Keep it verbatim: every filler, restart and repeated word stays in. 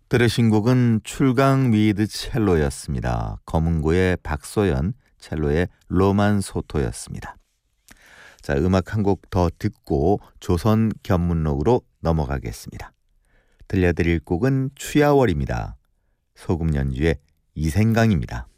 들으신 곡은 출강 위드 첼로였습니다. 검은고의 박소연, 첼로의 로만 소토였습니다. 자, 음악 한 곡 더 듣고 조선 견문록으로 넘어가겠습니다. 들려드릴 곡은 추야월입니다. 소금 연주의 이생강입니다.